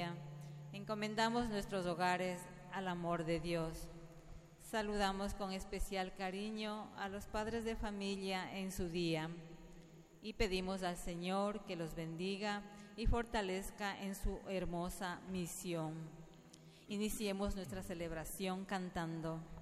familia. Encomendamos nuestros hogares al amor de Dios. Saludamos con especial cariño a los padres de familia en su día y pedimos al Señor que los bendiga y fortalezca en su hermosa misión. Iniciemos nuestra celebración cantando.